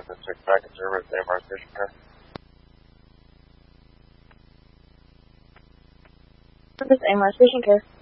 District Packet Service, AMR Station Care. This is AMR Station Care.